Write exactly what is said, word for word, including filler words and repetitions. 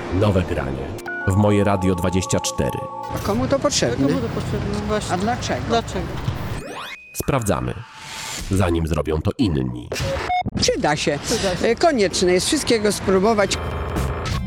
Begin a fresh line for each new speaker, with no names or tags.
Nowe granie. W Moje Radio dwadzieścia cztery.
A komu to potrzebne?
Komu to potrzebne? Właśnie.
A dlaczego?
Dlaczego?
Sprawdzamy, zanim zrobią to inni.
Przyda się.
Przyda się.
E, Konieczne jest wszystkiego spróbować.